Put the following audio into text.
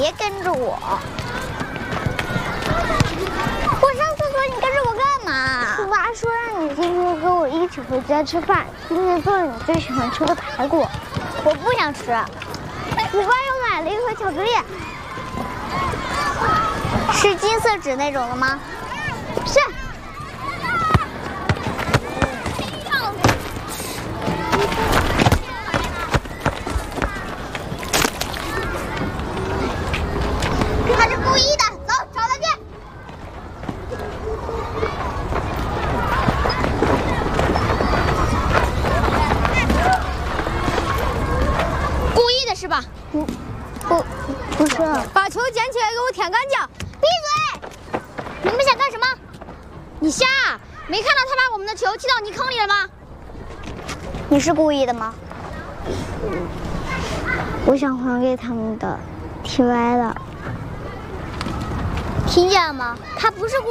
别跟着我。我上厕所，你跟着我干嘛？我爸说让你今天跟我一起回家吃饭，今天做了你最喜欢吃的排骨。我不想吃。我爸又买了一盒巧克力，是金色纸那种的吗？是。他是故意的，走，找他去。 故意的是吧？ 不是。 把球捡起来给我舔干净！ 闭嘴！你们想干什么？ 你瞎啊？没看到他把我们的球踢到泥坑里了吗？ 你是故意的吗？我想还给他们的，踢歪了。听见了吗？他不是故意。